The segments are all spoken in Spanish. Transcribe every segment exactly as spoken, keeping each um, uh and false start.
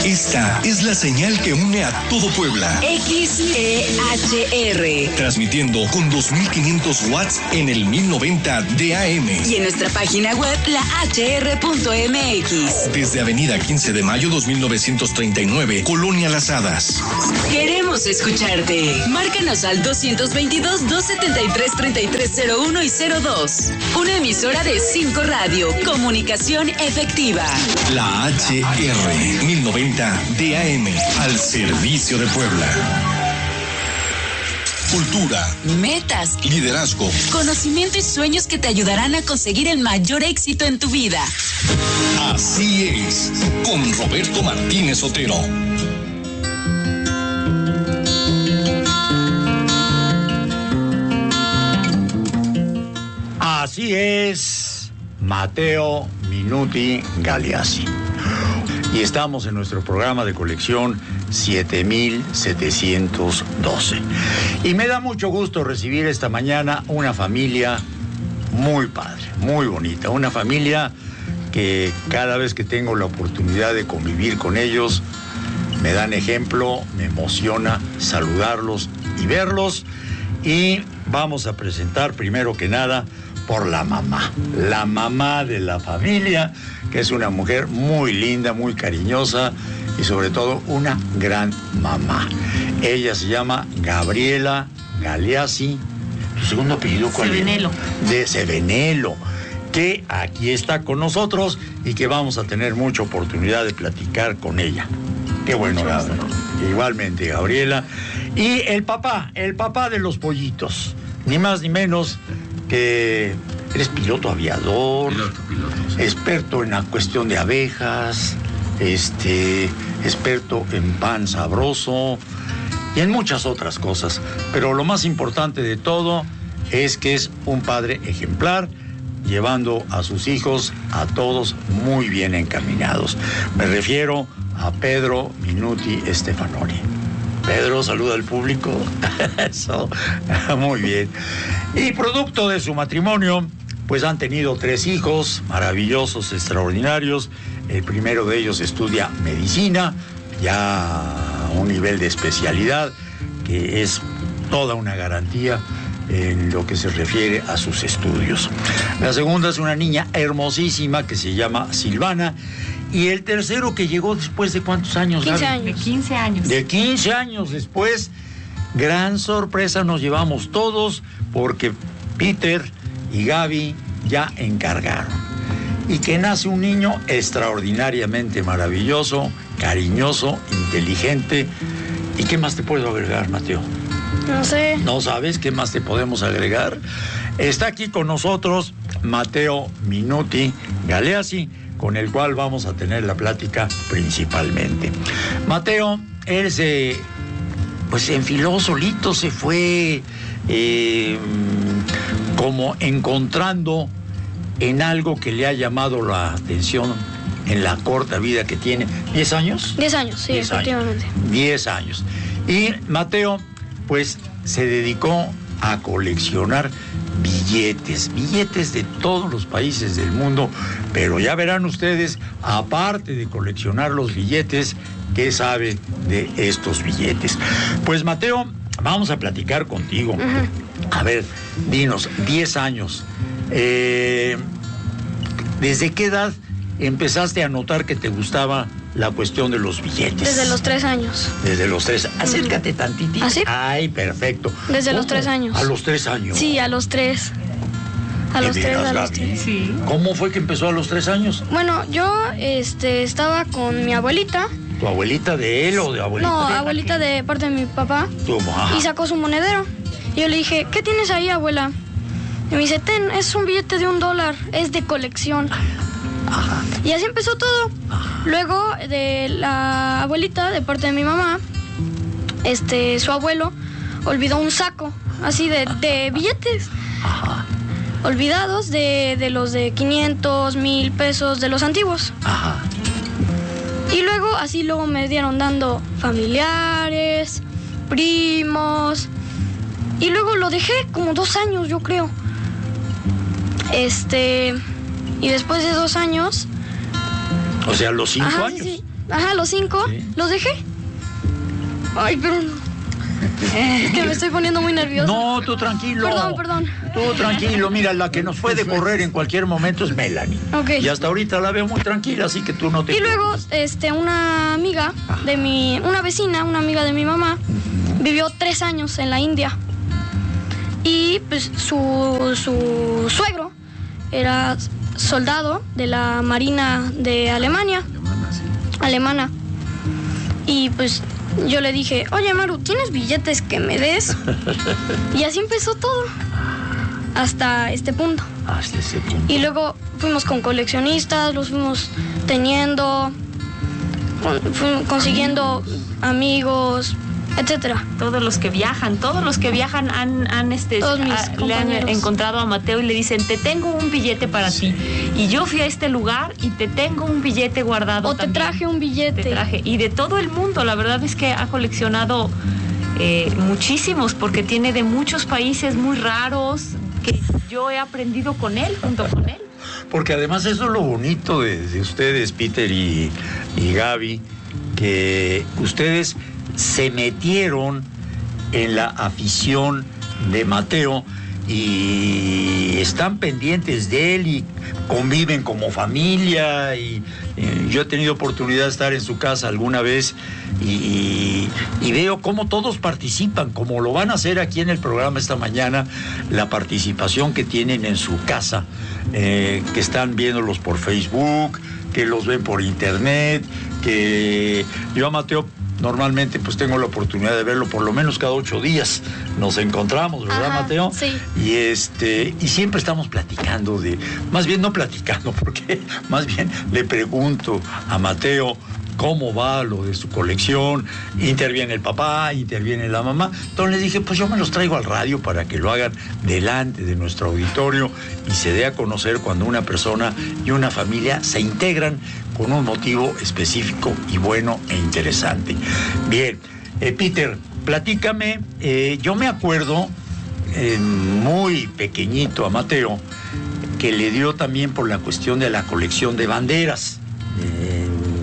Esta es la señal que une a todo Puebla. X E H R. Transmitiendo con dos mil quinientos watts en el mil noventa de A M. Y en nuestra página web, la H R punto M X. Desde Avenida quince de mayo dos mil novecientos treinta y nueve, Colonia Las Hadas. Queremos escucharte. Márcanos al dos veintidós, dos setenta y tres, treinta y tres cero uno y cero dos. Una emisora de cinco Radio. Comunicación efectiva. La H R mil noventa de A M, al servicio de Puebla. Cultura, metas, liderazgo, conocimiento y sueños que te ayudarán a conseguir el mayor éxito en tu vida. Así es, con Roberto Martínez Otero. Así es, Matteo Minuti Galeazzi. Y estamos en nuestro programa de colección siete mil setecientos doce. Y me da mucho gusto recibir esta mañana una familia muy padre, muy bonita. Una familia que cada vez que tengo la oportunidad de convivir con ellos, me dan ejemplo, me emociona saludarlos y verlos. Y vamos a presentar primero que nada por la mamá, la mamá de la familia, que es una mujer muy linda, muy cariñosa y sobre todo una gran mamá. Ella se llama Gabriela Galeazzi. ¿Tu segundo apellido cuál es? Sevenelo. De Sevenelo, que aquí está con nosotros y que vamos a tener mucha oportunidad de platicar con ella. Qué bueno, Gabriela. Igualmente, Gabriela. Y el papá, el papá de los pollitos, ni más ni menos que eres piloto aviador, piloto, piloto, sí. Experto en la cuestión de abejas, este, experto en pan sabroso y en muchas otras cosas. Pero lo más importante de todo es que es un padre ejemplar, llevando a sus hijos a todos muy bien encaminados. Me refiero a Pedro Minuti Stefanoni. Pedro, saluda al público. Eso, muy bien. Y producto de su matrimonio, pues han tenido tres hijos maravillosos, extraordinarios. El primero de ellos estudia medicina, ya a un nivel de especialidad, que es toda una garantía en lo que se refiere a sus estudios. La segunda es una niña hermosísima que se llama Silvana. Y el tercero, que llegó después de ¿cuántos años? quince años. De quince años. De quince años después. Gran sorpresa nos llevamos todos, porque Peter y Gaby ya encargaron. Y que nace un niño extraordinariamente maravilloso, cariñoso, inteligente. ¿Y qué más te puedo agregar, Mateo? No sé. ¿No sabes qué más te podemos agregar? Está aquí con nosotros Matteo Minuti Galeazzi, con el cual vamos a tener la plática principalmente. Matteo, él se, pues se enfiló solito, se fue eh, como encontrando en algo que le ha llamado la atención en la corta vida que tiene. ¿Diez años? Diez años, sí, Diez efectivamente. Años. Diez años. Y Matteo, pues, se dedicó a coleccionar billetes, billetes de todos los países del mundo, pero ya verán ustedes, aparte de coleccionar los billetes, ¿qué sabe de estos billetes? Pues, Matteo, vamos a platicar contigo. Uh-huh. A ver, dinos, diez años. Eh, ¿Desde qué edad empezaste a notar que te gustaba la cuestión de los billetes? Desde los tres años. Desde los tres. Acércate uh-huh. tantitito. ¿Ah, sí? Ay, perfecto. Desde ¿Cómo? los tres años. A los tres años. Sí, a los tres. A los tres, a los tres. Sí. ¿Cómo fue que empezó a los tres años? Bueno, yo este, estaba con mi abuelita. ¿Tu abuelita de él o de abuelita? No, de abuelita de parte de mi papá. Tu mamá. Y sacó su monedero. Y yo le dije, ¿qué tienes ahí, abuela? Y me dice, ten, es un billete de un dólar, es de colección. Ajá. Y así empezó todo. Ajá. Luego de la abuelita, de parte de mi mamá, este, su abuelo olvidó un saco así de, de billetes. Ajá. Olvidados de, de los de quinientos, mil pesos, de los antiguos. Ajá. Y luego así luego me dieron dando familiares, primos. Y luego lo dejé como dos años, yo creo. Este... Y después de dos años... O sea, los cinco Ajá, años. Sí, Ajá, los cinco. ¿Sí? Los dejé. Ay, pero... Es que me estoy poniendo muy nervioso. No, tú tranquilo. Perdón, perdón. Tú tranquilo. Mira, la que nos puede correr en cualquier momento es Melanie. Okay. Y hasta ahorita la veo muy tranquila, así que tú no te... Y luego, este, una amiga de mi... Una vecina, una amiga de mi mamá, uh-huh. vivió tres años en la India. Y, pues, su, su suegro era soldado de la Marina de Alemania. Alemana, sí. Alemana. Y, pues... Yo le dije, oye, Maru, ¿tienes billetes que me des? Y así empezó todo. Hasta este punto. Hasta ese punto. Y luego fuimos con coleccionistas, los fuimos teniendo, fuimos consiguiendo amigos, etcétera. Todos los que viajan, todos los que viajan han, han este, todos mis a, le han encontrado a Mateo y le dicen, te tengo un billete para sí. ti. Y yo fui a este lugar y te tengo un billete guardado. O también. te traje un billete. Te traje. Y de todo el mundo, la verdad es que ha coleccionado eh, muchísimos, porque tiene de muchos países muy raros, que yo he aprendido con él, junto con él. Porque además eso es lo bonito de, de ustedes, Peter y, y Gaby, que ustedes se metieron en la afición de Mateo y están pendientes de él y conviven como familia y, y yo he tenido oportunidad de estar en su casa alguna vez y, y, y veo cómo todos participan, como lo van a hacer aquí en el programa esta mañana, la participación que tienen en su casa, eh, que están viéndolos por Facebook, que los ven por internet, que yo a Mateo normalmente pues tengo la oportunidad de verlo por lo menos cada ocho días. Nos encontramos, ¿verdad, Ajá, Mateo? Sí. Y este, y siempre estamos platicando de, más bien no platicando, porque más bien le pregunto a Mateo cómo va lo de su colección, interviene el papá, interviene la mamá. Entonces le dije, pues yo me los traigo al radio para que lo hagan delante de nuestro auditorio y se dé a conocer cuando una persona y una familia se integran con un motivo específico y bueno e interesante. Bien, eh, Peter, platícame, eh, yo me acuerdo eh, muy pequeñito a Mateo que le dio también por la cuestión de la colección de banderas. Eh,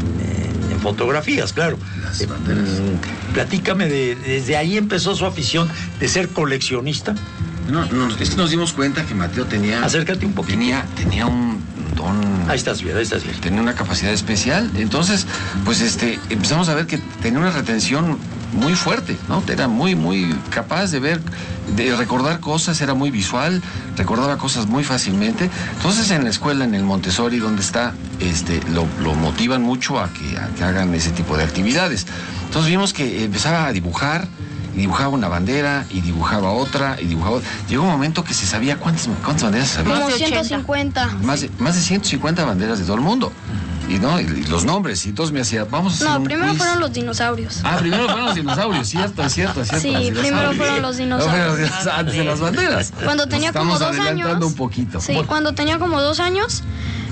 fotografías, claro. Las banderas. Eh, platícame, de, desde ahí empezó su afición de ser coleccionista. No, no, es que nos dimos cuenta que Mateo tenía... Acércate un poquito. Tenía, tenía un don... Ahí estás bien, ahí estás bien. Tenía una capacidad especial. Entonces, pues este, empezamos a ver que tenía una retención muy fuerte, ¿no? Era muy, muy capaz de ver, de recordar cosas, era muy visual, recordaba cosas muy fácilmente. Entonces, en la escuela, en el Montessori, donde está, este, lo, lo motivan mucho a que, a que hagan ese tipo de actividades. Entonces vimos que empezaba a dibujar, y dibujaba una bandera, y dibujaba otra, y dibujaba otra. Llegó un momento que se sabía cuántas, cuántas banderas se sabía. Como ciento cincuenta. Más de, más de ciento cincuenta banderas de todo el mundo. Y, ¿no? y, y los nombres, y entonces me hacía, vamos a hacer No, un primero quiz. fueron los dinosaurios. Ah, primero fueron los dinosaurios, cierto, cierto, cierto. Sí, primero fueron los dinosaurios. No, antes de las banderas. Cuando tenía Nos como estamos dos adelantando años. un poquito. Sí, cuando tenía como dos años,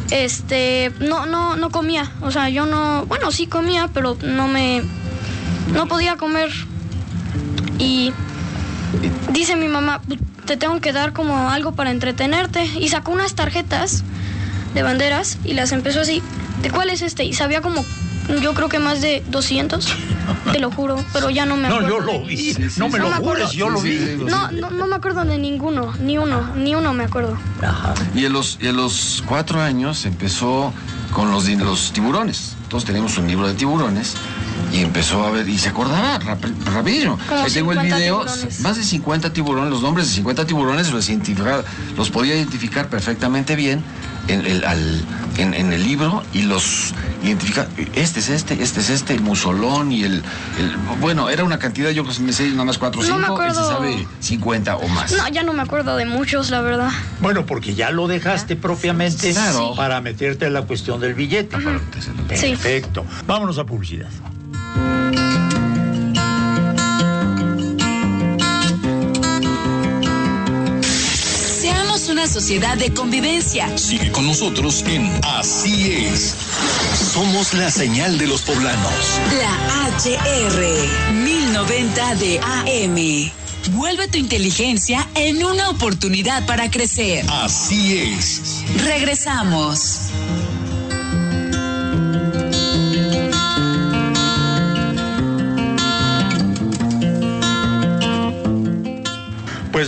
este, no, no, no comía. O sea, yo no, bueno, sí comía, pero no me, no podía comer. Y dice mi mamá, te tengo que dar como algo para entretenerte. Y sacó unas tarjetas de banderas y las empezó así. ¿De cuál es este? Y sabía como, yo creo que más de doscientos, te lo juro, pero ya no me acuerdo. No, yo lo vi, sí, sí, no me no lo me jures, yo sí, lo sí, vi. sí, sí. No, no, no me acuerdo de ninguno, ni uno, ni uno me acuerdo. Ajá. Y en los, y en los cuatro años empezó con los, los tiburones. Entonces teníamos un libro de tiburones y empezó a ver, y se acordaba rap, rapidísimo. Como Ahí tengo el video, tiburones. más de cincuenta tiburones, los nombres de cincuenta tiburones los, identificaba, los podía identificar perfectamente bien en el, al, en, en el libro y los identificar. Este es este, este es este, el musolón y el, el. Bueno, era una cantidad, yo me sé nada más cuatro o No me cinco, él se acuerdo. sabe cincuenta o más. No, ya no me acuerdo de muchos, la verdad. Bueno, porque ya lo dejaste propiamente Claro. para meterte en la cuestión del billete. Ajá. Sí. Perfecto. Vámonos a publicidad. Seamos una sociedad de convivencia. Sigue con nosotros en Así es. Somos la señal de los poblanos. La H R mil noventa de A M. Vuelve tu inteligencia en una oportunidad para crecer. Así es. Regresamos.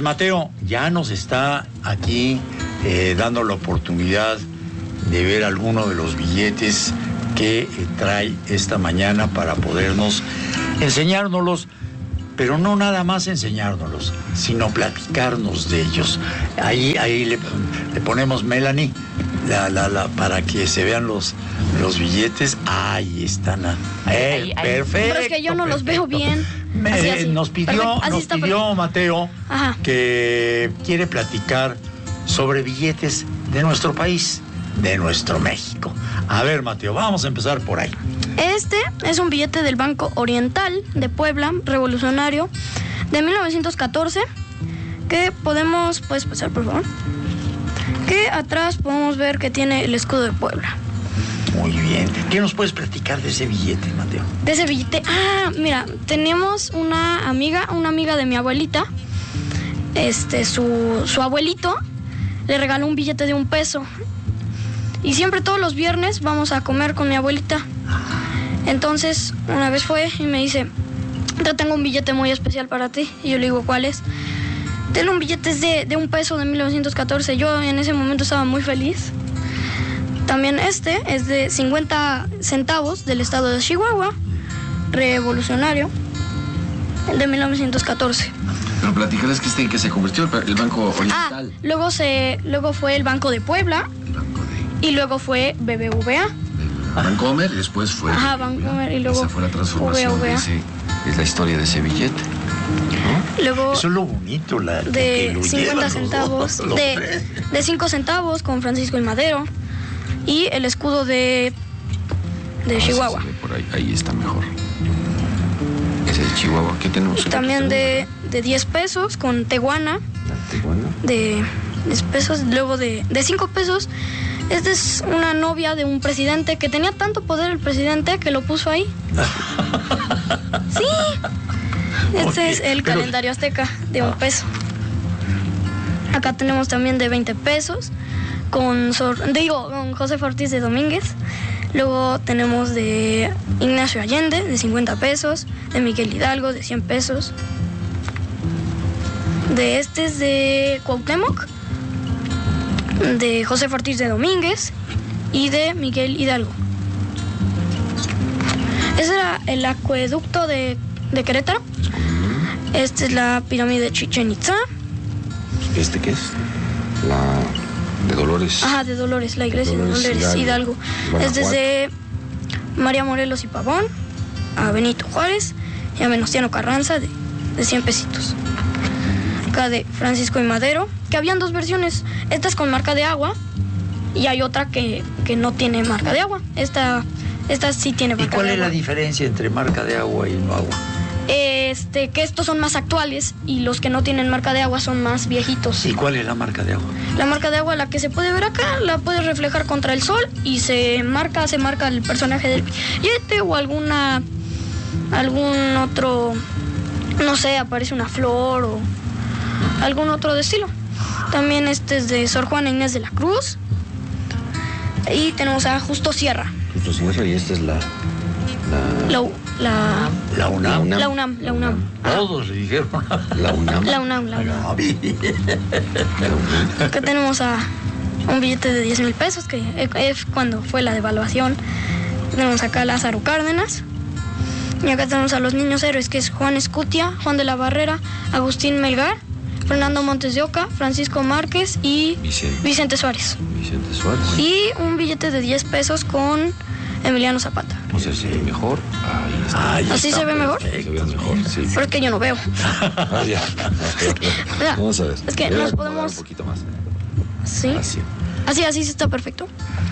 Pues Mateo, ya nos está aquí eh, dando la oportunidad de ver alguno de los billetes que eh, trae esta mañana para podernos enseñárnoslos, pero no nada más enseñárnoslos, sino platicarnos de ellos. Ahí, ahí le, le ponemos Melanie la, la, la, para que se vean los, los billetes. Ahí están. Eh, Ahí, ahí. Perfecto. Pero es que yo no los veo perfecto. bien. Me- Así, así. Nos pidió, Perfecto, así nos está pidió perfecto. Mateo Ajá. que quiere platicar sobre billetes de nuestro país, de nuestro México. A ver, Mateo, vamos a empezar por ahí. Este es un billete del Banco Oriental de Puebla, revolucionario, de mil novecientos catorce, que podemos, puedes pasar por favor, que atrás podemos ver que tiene el escudo de Puebla. Muy bien. ¿Qué nos puedes platicar de ese billete, Mateo? De ese billete, ah, mira, tenemos una amiga, una amiga de mi abuelita, este, su, su abuelito le regaló un billete de un peso. Y siempre todos los viernes vamos a comer con mi abuelita. Entonces, una vez fue y me dice, yo tengo un billete muy especial para ti. Y yo le digo, ¿cuál es? Tengo un billete es de, de un peso de mil novecientos catorce. Yo en ese momento estaba muy feliz. También este es de cincuenta centavos del estado de Chihuahua, revolucionario, el de mil novecientos catorce. Pero platicarles que este en que se convirtió el, el Banco Ah, Oriental. luego, se, luego fue el Banco de Puebla El Banco de, y luego fue B B V A. de Bancomer, y después fue. Ajá, B B V A. Bancomer, y luego Esa fue la transformación V V A. de ese, es la historia de ese billete. Luego Eso es lo bonito, la, que de lo cincuenta llevan los centavos, dos, los de, tres. de cinco centavos con Francisco y Madero y el escudo de, de Ah, sí, Chihuahua. se ve por ahí, ahí está mejor. Ese de Chihuahua. ¿Qué tenemos? Y también de, de diez pesos con Tehuana, de diez pesos, luego de, de cinco pesos. Esta es una novia de un presidente que tenía tanto poder el presidente que lo puso ahí. Sí. Este es el Pero- calendario azteca de un peso. Acá tenemos también de veinte pesos con, Sor- digo, con José Ortiz de Domínguez. Luego tenemos de Ignacio Allende de cincuenta pesos, de Miguel Hidalgo de cien pesos. De este es de Cuauhtémoc, de José Ortiz de Domínguez y de Miguel Hidalgo. Ese era el acueducto de, de Querétaro. Esta es la pirámide de Chichén Itzá. ¿Este qué es? La de Dolores. Ajá, de Dolores, la iglesia de Dolores Dolores Hidalgo. Hidalgo. Es desde María Morelos y Pavón a Benito Juárez y a Venustiano Carranza de, de cien pesitos. Acá de Francisco y Madero, que habían dos versiones. Esta es con marca de agua y hay otra que, que no tiene marca de agua. Esta, esta sí tiene ¿Y marca cuál de es la agua. diferencia entre marca de agua y no agua? Este, que estos son más actuales y los que no tienen marca de agua son más viejitos. ¿Y cuál es la marca de agua? La marca de agua, la que se puede ver acá, la puedes reflejar contra el sol y se marca, se marca el personaje del billete o alguna, algún otro, no sé, aparece una flor o algún otro de estilo. También este es de Sor Juana Inés de la Cruz y tenemos a Justo Sierra, Justo Sierra, y esta es la. la, U- la, La UNAM. la UNAM, la UNAM, Todos le dijeron. La UNAM. la UNAM, la UNAM. Ah, bien. Acá tenemos a un billete de diez mil pesos, que es cuando fue la devaluación. Tenemos acá a Lázaro Cárdenas. Y acá tenemos a los niños héroes, que es Juan Escutia, Juan de la Barrera, Agustín Melgar, Fernando Montes de Oca, Francisco Márquez y Vicente. Vicente Suárez. Vicente Suárez. Y un billete de diez pesos con Emiliano Zapata. O sea, se ve mejor. Ahí está. Ahí ¿Así está, se ve mejor? perfecto. Se ve mejor, sí. Pero es que yo no veo. Ah, ya. Mira, Vamos a ver. es que Voy a nos acomodar podemos- un poquito más. Sí. Así. Así, así está perfecto.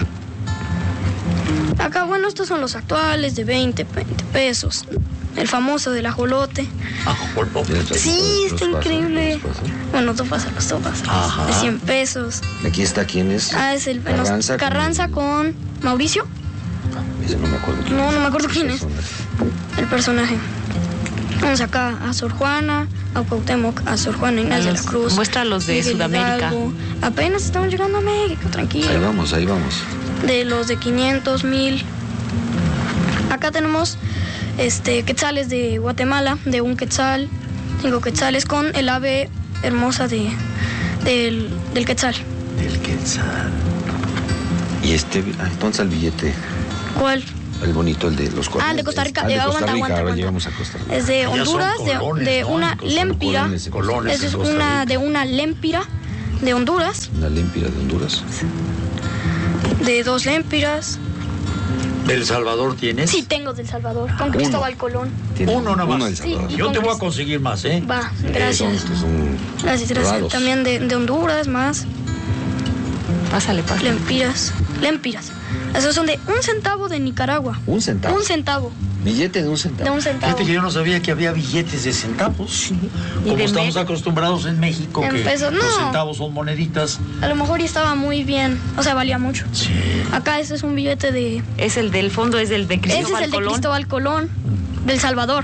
Acá, bueno, estos son los actuales de veinte, veinte pesos. El famoso del ajolote. Ajolote. ¿Tienes otros- Sí, otros está pasos? increíble. ¿Otros pasos? Bueno, tú pásalos, tú pásalos. Ajá. De cien pesos. Aquí está quién es. Ah, es el bueno, Carranza. Carranza con Mauricio. Ese no me acuerdo quién No, es. no me acuerdo quién es. Personas. El personaje. Vamos acá a Sor Juana, a Cuauhtémoc, a Sor Juana Inés de la los- Cruz. muestra los de Miguel Sudamérica. Hidalgo. Apenas estamos llegando a México, Ahí tranquilo. vamos, ahí vamos. De los de quinientos, mil. Acá tenemos este, quetzales de Guatemala, de un quetzal, cinco quetzales con el ave hermosa de, del, del Quetzal. Del Quetzal. Y este, entonces el billete, ¿Cuál? el bonito, el de los colones. Ah, el de Costa Rica. Ah, el de Eh, Costa aguanta, Rica, aguanta, ahora aguanta. llegamos a Costa Rica. Es de Ya son Honduras, de- colones, de, ¿no? una En Costa- lempira. colones de Colones Esa es en Costa una Rica. de una lempira de Honduras, Una límpida de Honduras. de dos lempiras. ¿Del Salvador tienes? Sí, tengo del Salvador, con Cristóbal Colón. Tiene Uno nada más. del Salvador. Sí. Yo te voy a conseguir más, ¿eh? Va, Son, gracias. son Gracias, gracias. raros. También de, de Honduras, más Pásale, pásale. lempiras. Lempiras. Esos son de un centavo de Nicaragua. Un centavo. Un centavo. Billete de un centavo. De un centavo. Fíjate que yo no sabía que había billetes de centavos. ¿Y Como de estamos medio? acostumbrados en México, En que pesos, los no. centavos son moneditas. A lo mejor ya estaba muy bien. O sea, valía mucho. Sí. Acá ese es un billete de. Es el del fondo, es el de Ese Cristóbal es el de Colón. Cristóbal Colón, del Salvador.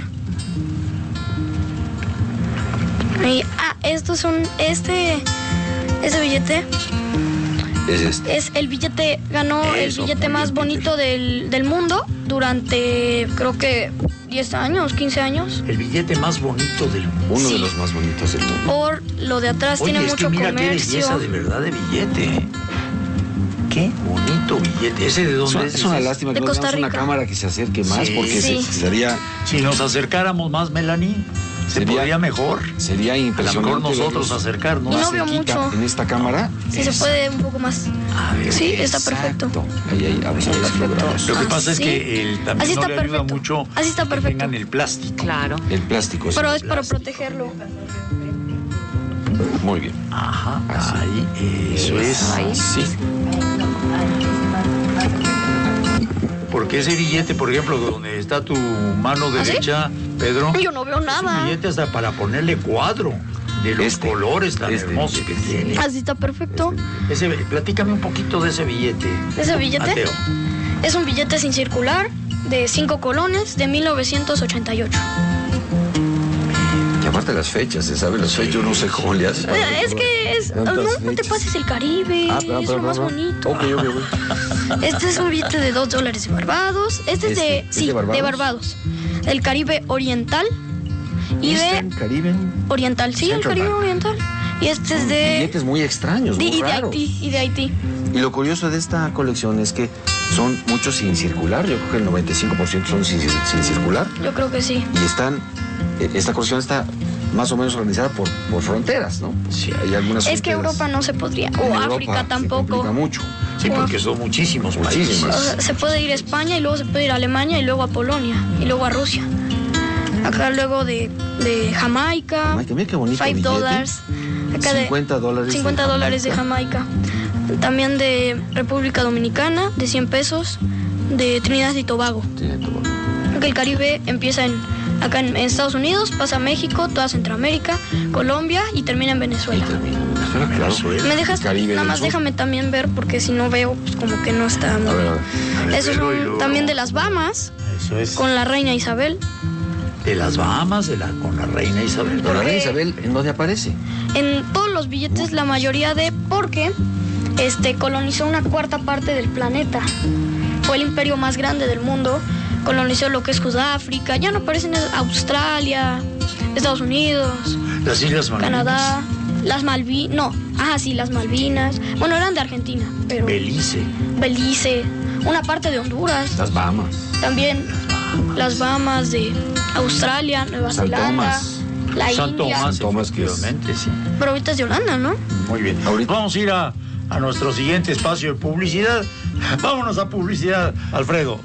Y, ah, estos son. Este. Ese billete Es este. es el billete. Ganó el Eso, billete muy más bien, bonito del, del mundo durante, creo que, diez años, quince años. El billete más bonito del mundo. Uno Sí. de los más bonitos del mundo. Por lo de atrás Oye, tiene es mucho que mira qué belleza comercio. de verdad de billete. ¿eh? Qué bonito billete. ¿Ese de Es dónde una, es? es una Ese lástima que de no Costa tengamos una Rica. cámara que se acerque más, Sí. porque se- Sí. sería, Si nos acercáramos más, Melanie, se Sería- podría mejor. sería A lo impresionante. mejor nosotros verlos acercarnos. Y no más veo cerquita mucho. en esta cámara. Si se puede un poco más. A ver, Sí, está perfecto. Exacto. Ahí, ahí, vamos a ver si logramos. Lo que Así- pasa es que el, también así no está le ayuda perfecto. mucho Así está que perfecto. tengan el plástico. Claro. El plástico. Pero el es para plástico. protegerlo. Muy bien. Ajá, Así. ahí, eso es. Ahí. Sí. Porque ese billete, por ejemplo, donde está tu mano ¿Ah, sí? derecha, Pedro, Yo no veo es un nada. billete hasta para ponerle cuadro de los Este, colores tan este hermosos que billete. tiene. Así está perfecto. Ese, platícame un poquito de ese billete. Ese billete Mateo. es un billete sin circular de cinco colones de mil novecientos ochenta y ocho. Y aparte las fechas, se sabe las fechas, yo no sé cómo le haces. para Eh, Es recordar que es. tantas No, no te fechas. pases el Caribe. Ah, pero, es pero, lo más pero, bonito. Ok, ok, ok. Este es un billete de dos dólares de Barbados. Este es de. ¿Este? ¿Es Sí, de Barbados? de Barbados. Del Caribe Oriental. Y Eastern, de. Caribe. Oriental, sí, el Central Caribe Bank. Oriental. Y este es de. Billetes muy extraños, de- muy y de raros. Haití. Y de Haití. Y lo curioso de esta colección es que son muchos sin circular. Yo creo que el noventa y cinco por ciento son sin, sin circular. Yo creo que sí. Y están, eh, esta colección está más o menos organizada por, por fronteras, ¿no? Sí. Hay algunas Es que fronteras. Europa no se podría. En O Europa África se tampoco. complica mucho. Sí, porque son muchísimos países. Muchísimas. O sea, se puede ir a España y luego se puede ir a Alemania y luego a Polonia y luego a Rusia. Acá luego de, de Jamaica, Jamaica, mira qué bonito five billete. dólares. Acá de cincuenta dólares. de cincuenta dólares de Jamaica. También de República Dominicana, de cien pesos, de Trinidad y Tobago. Tiene todo. Porque el Caribe empieza en, acá en, en Estados Unidos, pasa a México, toda Centroamérica, Colombia y termina en Y Venezuela. termina en Venezuela, claro. Venezuela. ¿Me dejas? Caribe Nada del más Sur. déjame también ver porque si no veo, pues como que no está muy A ver, bien. a ver. A ver, Esos pero y son luego- también de las Bahamas, Eso es. con la reina Isabel. De las Bahamas, de la, con la reina Isabel. Pero la reina Porque- Isabel, ¿en dónde aparece? En todos los billetes, la mayoría de... Porque este, colonizó una cuarta parte del planeta. Fue el imperio más grande del mundo. Colonizó lo que es Sudáfrica. Ya no aparecen en Australia, Estados Unidos, Las Islas Malvinas. Canadá, las Malvinas... No, ah, sí, las Malvinas. Bueno, eran de Argentina, pero... Belice. Belice, una parte de Honduras. Las Bahamas. También las Bahamas de Australia, Nueva San Zelanda, Tomás. la San India. Tomás, San Tomás, que es- efectivamente, sí. Pero ahorita es de Holanda, ¿no? Muy bien. Ahorita- Vamos a ir a, a nuestro siguiente espacio de publicidad. Vámonos a publicidad, Alfredo.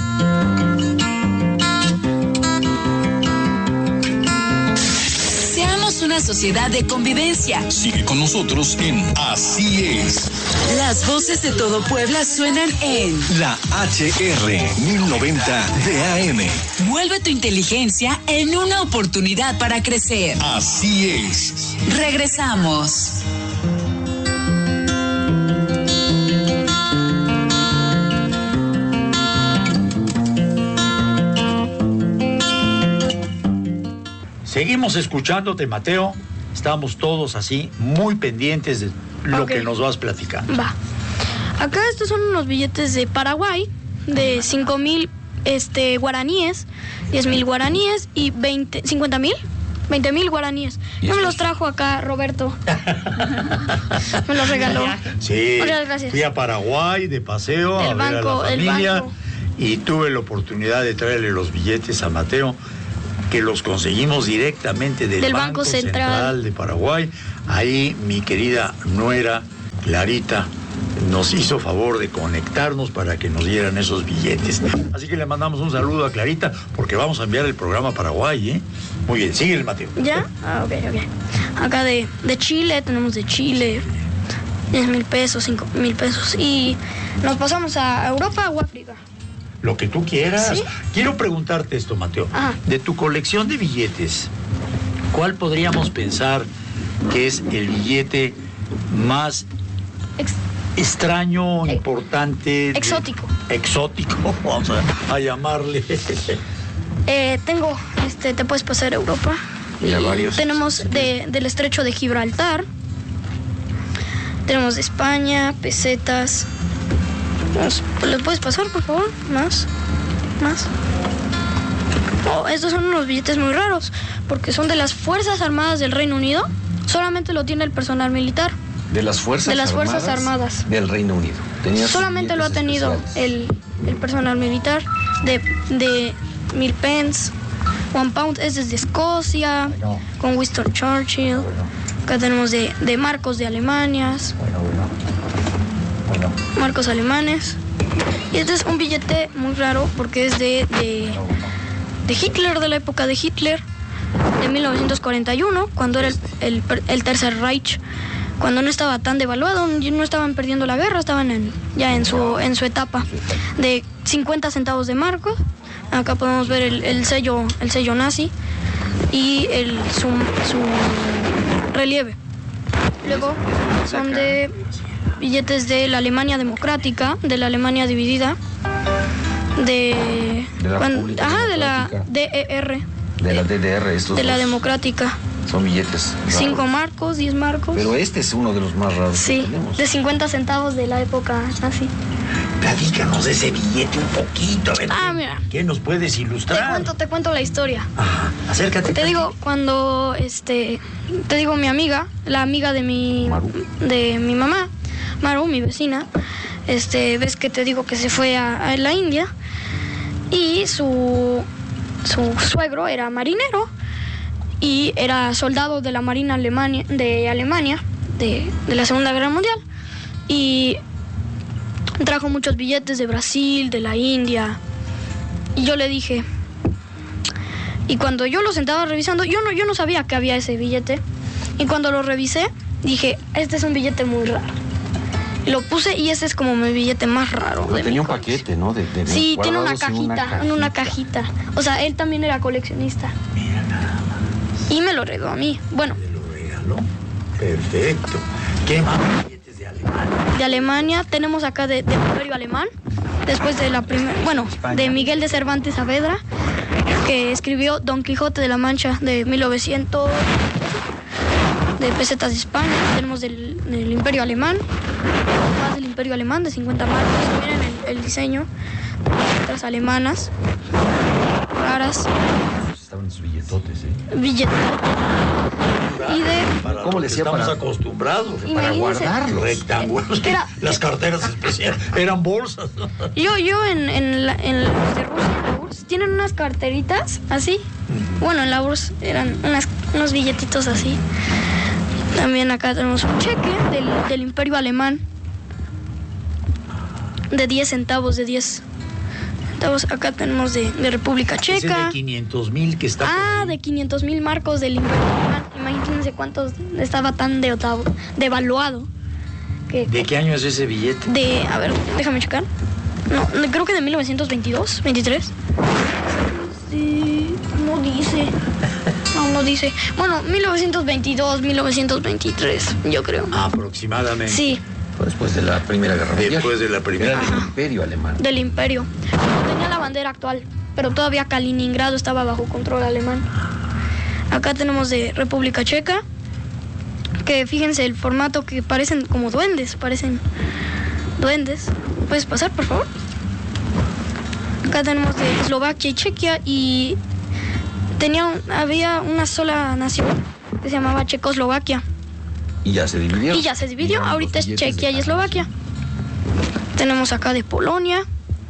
Seamos una sociedad de convivencia. Sigue con nosotros en Así es. Las voces de todo Puebla suenan en La H R mil noventa de A M. Vuelve tu inteligencia en una oportunidad para crecer. Así es. Regresamos. Seguimos escuchándote, Mateo. Estamos todos así, muy pendientes de lo Ok. que nos vas platicando. Va. Acá estos son unos billetes de Paraguay, de cinco mil este, guaraníes, diez mil guaraníes y veinte, cincuenta mil veinte mil guaraníes. Yo me los trajo acá, Roberto. Me los regaló. Sí, muchas gracias. Fui a Paraguay de paseo el a banco, ver a la familia el banco. Y tuve la oportunidad de traerle los billetes a Mateo, que los conseguimos directamente del, del Banco, Banco Central. Central de Paraguay. Ahí mi querida nuera Clarita nos hizo favor de conectarnos para que nos dieran esos billetes. Así que le mandamos un saludo a Clarita, porque vamos a enviar el programa a Paraguay, ¿eh? Muy bien, sigue el Mateo. ¿Ya? Ah, ok, ok. Acá de, de Chile, tenemos de Chile, diez mil pesos, cinco mil pesos. Y nos pasamos a Europa o África. Lo que tú quieras. ¿Sí? Quiero preguntarte esto, Mateo. Ajá. De tu colección de billetes, ¿cuál podríamos pensar que es el billete más Ex- extraño, Ex- importante? exótico. De, exótico, vamos a, a llamarle. Eh, tengo, este, te puedes pasar a Europa. Mira, varios. Tenemos de, del estrecho de Gibraltar. Tenemos de España, pesetas. Vamos, ¿le puedes pasar, por favor? Más, más. Oh, estos son unos billetes muy raros, porque son de las Fuerzas Armadas del Reino Unido. Solamente lo tiene el personal militar. De las Fuerzas De las Armadas. Fuerzas Armadas. Del Reino Unido. Tenía sus Solamente lo ha billetes tenido especiales. el, el personal militar. De, de mil pence. One pound es desde Escocia, Bueno. con Winston Churchill. Acá tenemos de, de marcos de Alemania, Bueno, bueno. Bueno, marcos alemanes. Y este es un billete muy raro porque es de, de, de Hitler, de la época de Hitler, de mil novecientos cuarenta y uno, cuando era el, el, el Tercer Reich, cuando no estaba tan devaluado, no estaban perdiendo la guerra, estaban en, ya en su, en su etapa, de cincuenta centavos de marco. Acá podemos ver el, el sello, el sello nazi y el, su, su relieve. Luego son de billetes de la Alemania democrática, de la Alemania dividida, de, De la cuan- República ajá, de la Democrática. D E R, De la D D R, estos de la dos democrática. son billetes raros. Cinco marcos, diez marcos. Pero este es uno de los más raros Sí, que tenemos. de cincuenta centavos de la época nazi. platícanos de ese billete un poquito. A ver, Ah, ¿qué- mira. ¿Qué nos puedes Te ilustrar? cuento, te cuento la historia. Ajá, acércate. Te digo, cuando, este, te digo, mi amiga, la amiga de mi, Maru. de mi mamá, Maru, mi vecina, este, ves que te digo que se fue a, a la India y su, su suegro era marinero y era soldado de la Marina Alemania, de Alemania, de, de la Segunda Guerra Mundial, y trajo muchos billetes de Brasil, de la India, y yo le dije, y cuando yo lo sentaba revisando, yo no, yo no sabía que había ese billete, y cuando lo revisé, dije, este es un billete muy raro. Lo puse y ese es como mi billete más raro. Pero de tenía mi un colección. paquete, ¿no? De, de Sí, tiene una guardados en cajita, en una cajita. O sea, él también era coleccionista. Mira nada más, Y me lo regaló a mí. Bueno, te lo regaló. Perfecto. ¿Qué más billetes de Alemania? de Alemania tenemos acá de, del Imperio Alemán. Después de la primera, bueno, de Miguel de Cervantes Saavedra, que escribió Don Quijote de la Mancha de mil novecientos, de pesetas de España. Tenemos del, del Imperio Alemán, más del Imperio Alemán de cincuenta marcos. Miren el, el diseño, letras alemanas, raras, Estaban sus billetotes, ¿eh? billetes. Y de, Para ¿Cómo lo le que decía estamos para- acostumbrados. Para Imagínense. guardarlos. Rectángulos. Era- Las carteras especiales eran bolsas. Yo, yo en, en, la, en los de Rusia, en la U R S S, tienen unas carteritas así. Bueno, en la U R S S eran unas, unos billetitos así. También acá tenemos un cheque del, del Imperio Alemán de diez centavos, de diez centavos. Acá tenemos de, de República Ese es de Checa. quinientos mil que está. por Ah, ahí. de quinientos mil marcos del Imperio Alemán. Imagínense cuántos estaba tan de, devaluado. Que, ¿De qué año es ese billete? de, a ver, déjame checar. No, no, creo que de mil novecientos veintidós, veintitrés. Sí, no dice. No, no dice. Bueno, mil novecientos veintidós, mil novecientos veintitrés, yo creo. Aproximadamente. Sí, Fue después de la Primera Guerra Mundial. Después de la Primera. Era del Ajá. Imperio Alemán. del Imperio. Tenía la bandera actual, pero todavía Kaliningrado estaba bajo control alemán. Acá tenemos de República Checa, que fíjense el formato, que parecen como duendes, parecen duendes. ¿Puedes pasar, por favor? Acá tenemos de Eslovaquia y Chequia, y tenía un- había una sola nación que se llamaba Checoslovaquia. Y ya se dividió. Y ya se dividió. Llevan Ahorita los es billetes Chequia de- y Eslovaquia. Tenemos acá de Polonia.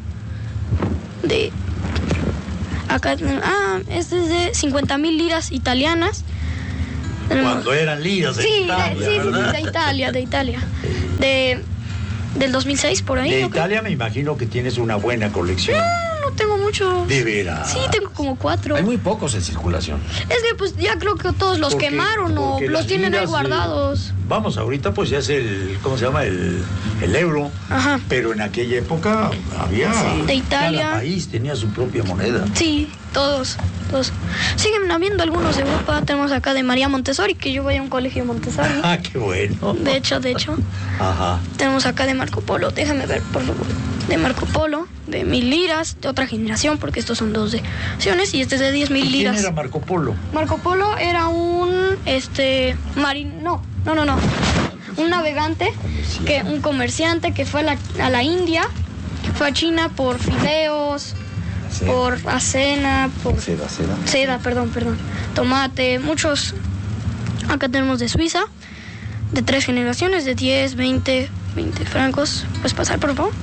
De. Acá. Ah, este es de cincuenta mil liras italianas. Cuando eran liras de Sí, Italia, de, sí, sí, sí, ¿verdad? de Italia, de Italia. De, del dos mil seis, por ahí. De ¿no? Italia me imagino que tienes una buena colección. No, no tengo mucho. De veras. Sí, tengo como cuatro. Hay muy pocos en circulación. Es que pues ya creo que todos los Porque- quemaron o porque los las tienen ahí liras, guardados. eh, vamos, ahorita pues ya es el, ¿cómo se llama? El, el euro. Ajá. Pero en aquella época había... De Italia. Cada país tenía su propia moneda. Sí, todos, todos. Siguen habiendo algunos de Europa. Tenemos acá de María Montessori, que yo voy a un colegio Montessori. Ah, qué bueno. De hecho, de hecho. Ajá. Tenemos acá de Marco Polo. Déjame ver, por favor. De Marco Polo, de mil liras, de otra generación, porque estos son dos de acciones y este es de diez mil ¿Y quién liras. era Marco Polo? Marco Polo era un, este, marin, no, no, no, no, un navegante, que, un comerciante que fue a la, a la India, fue a China por fideos, Seda. por acena, por Seda, seda. seda, perdón, perdón, tomate, muchos. Acá tenemos de Suiza, de tres generaciones, de diez, veinte, veinte francos. ¿Puedes pasar, por favor?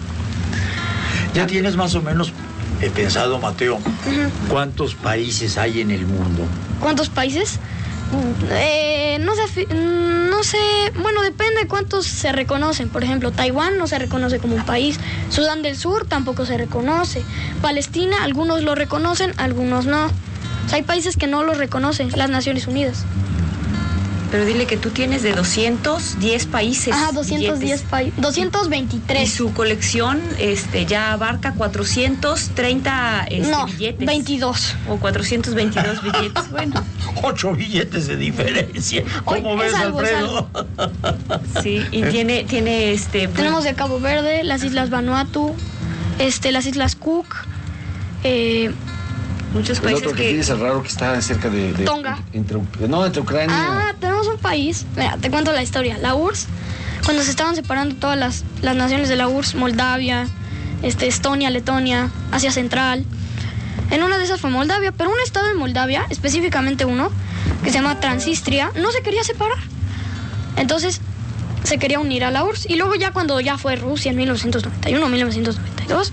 Ya tienes más o menos he pensado, Mateo, ¿cuántos países hay en el mundo? ¿Cuántos países? Eh, no sé, fi- no sé, bueno, depende de cuántos se reconocen. Por ejemplo, Taiwán no se reconoce como un país. Sudán del Sur tampoco se reconoce. Palestina, algunos lo reconocen, algunos no. O sea, hay países que no lo reconocen, las Naciones Unidas. Pero dile que tú tienes de doscientos diez países. Ajá, doscientos diez países. doscientos Y veintitrés. su colección este, ya abarca cuatrocientos treinta este, No, billetes. veintidós. O cuatrocientos veintidós billetes. Bueno, Ocho billetes de diferencia. ¿Cómo Oye, es ves, algo, es Alfredo? sí, y tiene, tiene este. Tenemos de Cabo Verde, las Islas Vanuatu, este, las Islas Cook, eh, muchos El países otro que que. tienes es raro que está cerca de... de- Tonga. Entre, no, entre Ucrania... Ah, tenemos un país. Mira, te cuento la historia. La U R S S, cuando se estaban separando todas las, las naciones de la U R S S, Moldavia, este, Estonia, Letonia, Asia Central. En una de esas fue Moldavia, pero un estado de Moldavia, específicamente uno, que se llama Transnistria, no se quería separar. Entonces, se quería unir a la U R S S. Y luego ya cuando ya fue Rusia en mil novecientos noventa y uno, mil novecientos noventa y dos,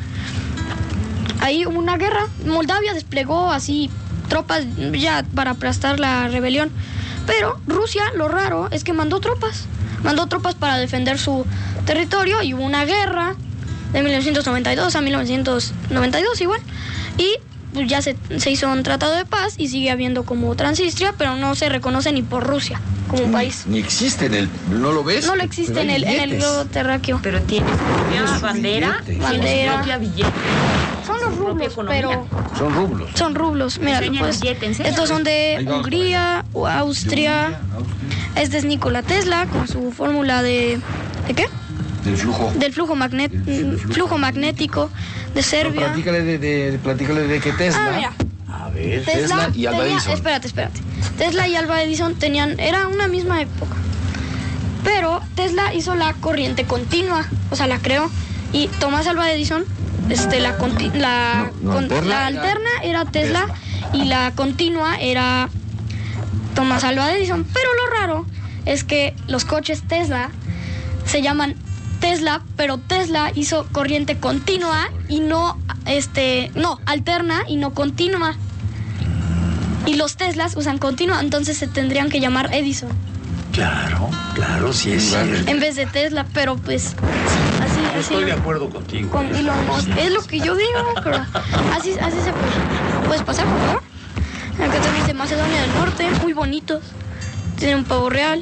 ahí hubo una guerra. Moldavia desplegó así tropas ya para aplastar la rebelión. Pero Rusia, lo raro es que mandó tropas. Mandó tropas para defender su territorio y hubo una guerra de mil novecientos noventa y dos a mil novecientos noventa y dos igual. Y pues, ya se, se hizo un tratado de paz y sigue habiendo como Transnistria, pero no se reconoce ni por Rusia como un país. Ni existe en el... ¿No lo ves? No lo existe Pero en hay el, en el billetes. globo terráqueo. Pero tiene su propia Tiene su bandera, billete. tiene Bandera. su propia billete. Son los su propia rublos, economía. pero... Son rublos. Son rublos, mira, Enseña el pues, billete, enseña. estos son de Ahí vamos, Hungría, o Austria. De Hungría, Austria. Este es Nikola Tesla con su fórmula de ¿de qué? Del flujo. Del flujo magnet, Del- del flujo flujo magnético de No, Serbia. platícale de, de, platícale de que Tesla... Ah, mira, A ver. Tesla y Alva tenía- Edison. espérate, espérate. Tesla y Alva Edison tenían, era una misma época. Pero Tesla hizo la corriente continua, o sea, la creó. Y Tomás Alva Edison, este, la, conti- la, No, no, con- alterna la era alterna era Tesla, y la continua era Tomás Alva Edison. Pero lo raro es que los coches Tesla se llaman Tesla, pero Tesla hizo corriente continua y no, este, no, alterna y no continua. Y los Teslas usan continua, entonces se tendrían que llamar Edison Claro, claro, sí es Vale. cierto. en vez de Tesla, pero pues así, Yo así. estoy de acuerdo contigo. Con Elon Musk. Es lo que yo digo, pero así, así se puede. ¿Puedes pasar, por favor? Acá tenemos de Macedonia del Norte, muy bonitos. Tienen un pavo real.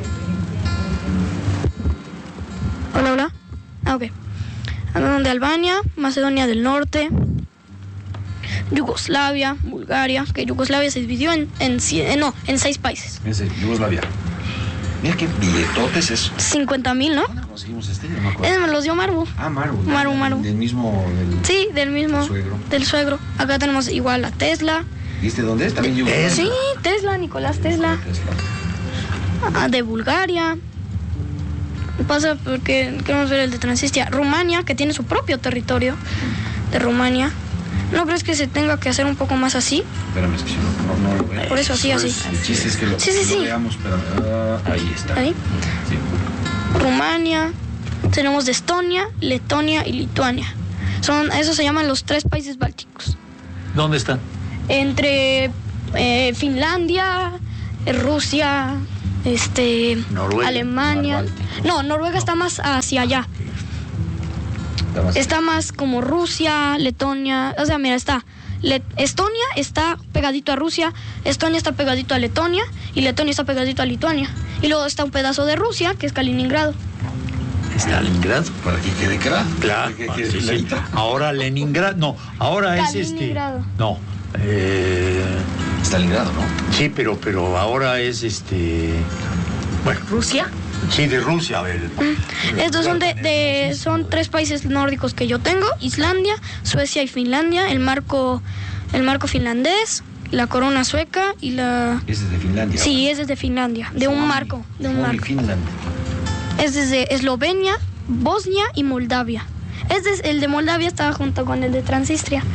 Hola, hola. Ah, ok. Hablan de Albania, Macedonia del Norte, Yugoslavia, Bulgaria, que Yugoslavia se dividió en, en, cien- eh, no, en seis países. Ese, Yugoslavia. Mira qué billetotes eso. cincuenta mil, ¿no? ¿Dónde conseguimos este? No me acuerdo. Ese me los dio Marbu. Ah, Maru. Maru, Maru. Del mismo... Del, Sí, del mismo. Del suegro. Del suegro. Acá tenemos igual a Tesla. ¿Viste dónde es? También Yugoslavia. Sí, Tesla, Nicolás Tesla. Tesla. Ah, de Bulgaria. Pasa porque queremos ver el de Transnistria. Rumania, que tiene su propio territorio de Rumania. ¿No crees que se tenga que hacer un poco más así? Espérame, es que si no, no, no lo veo. Por eso así, así. El chiste es que lo, Sí, sí, lo sí. veamos, pero ah, ahí está. Ahí. Sí. Rumania, tenemos de Estonia, Letonia y Lituania. Son, esos se llaman los tres países bálticos. ¿Dónde están? Entre eh, Finlandia, eh, Rusia, este, Noruega, Alemania. Mar Báltico. No, Noruega está más hacia allá. Está más- Está más como Rusia, Letonia. O sea, mira, está. Le- Estonia está pegadito a Rusia, Estonia está pegadito a Letonia y Letonia está pegadito a Lituania. Y luego está un pedazo de Rusia, que es Kaliningrado. Stalingrado. Para que quede claro. Claro, Que sí, quede sí. clarito. Ahora Leningrado, no, ahora es este. Kaliningrado. No, eh, Stalingrado, ¿no? sí, pero, pero ahora es este. Bueno, Rusia. sí, de Rusia, a ver. Estos son de, de- son tres países nórdicos que yo tengo: Islandia, Suecia y Finlandia. El marco, el marco finlandés, la corona sueca y la. Ese es de Finlandia. Sí, es desde Finlandia, de un marco, de un Only marco. Finland. Es desde Eslovenia, Bosnia y Moldavia. Es des- el de Moldavia estaba junto con el de Transnistria.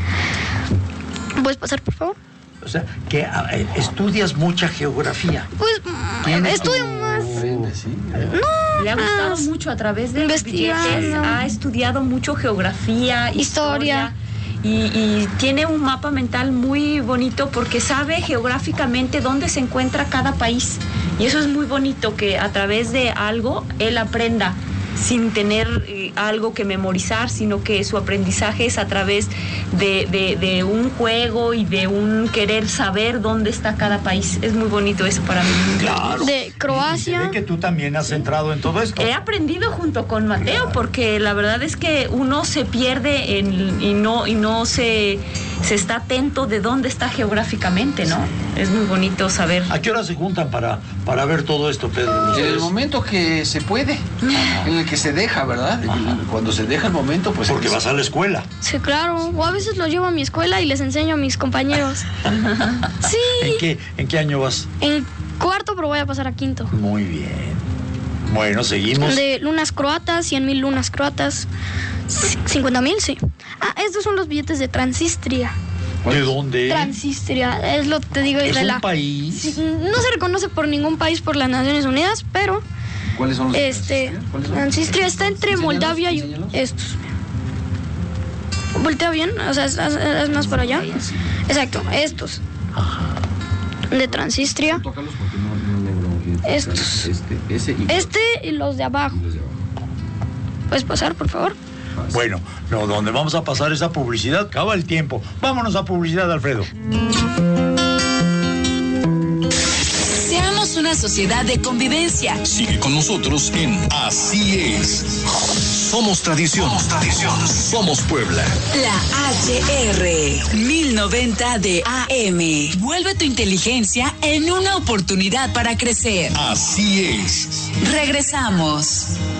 ¿Puedes pasar, por favor? O sea, que a- eh, estudias mucha geografía. Pues mm, Tienes estudio tu- más. Frente, sí. Le ha gustado Más mucho a través de los investigando. billetes, ha estudiado mucho geografía, Historia. historia. Y, y tiene un mapa mental muy bonito porque sabe geográficamente dónde se encuentra cada país. Y eso es muy bonito, que a través de algo él aprenda sin tener eh, algo que memorizar, sino que su aprendizaje es a través de, de, de un juego y de un querer saber dónde está cada país. Es muy bonito eso para mí. Claro. De Y se Croacia. ve que tú también has entrado en todo esto. He aprendido junto con Mateo, porque la verdad es que uno se pierde en, y no y no se, se está atento de dónde está geográficamente, ¿no? Es muy bonito saber. ¿A qué hora se juntan para, para ver todo esto, Pedro? En el Ustedes. momento que se puede, en el que se deja, ¿verdad? Cuando se deja el momento, pues... Porque vas a la escuela. Sí, claro. O a veces los llevo a mi escuela y les enseño a mis compañeros. Sí. ¿En qué, en qué año vas? En cuarto, pero voy a pasar a quinto. Muy bien. Bueno, seguimos. De lunas croatas, cien mil lunas croatas. cincuenta mil, sí. Ah, estos son los billetes de Transnistria. ¿De dónde? Transnistria, es lo que te digo. ¿Es de un la- país? Sí, no se reconoce por ningún país por las Naciones Unidas, pero ¿Cuáles son los este ¿Cuáles son? Transnistria está entre Enséñalos, Moldavia y enséñalos. estos. Voltea bien, o sea, es, es- es más para allá. Exacto, estos. De Transnistria. Tócalos porque no, no logro identificar. Estos. Este, ese y Este y los de abajo. y los de abajo. ¿Puedes pasar, por favor? Fácil. Bueno, no, donde vamos a pasar esa publicidad, acaba el tiempo. Vámonos a publicidad, Alfredo. Seamos una sociedad de convivencia. Sigue con nosotros en Así es. Somos tradición. Somos tradición. Somos Puebla. La H R mil noventa de A M. Vuelve tu inteligencia en una oportunidad para crecer. Así es. Regresamos.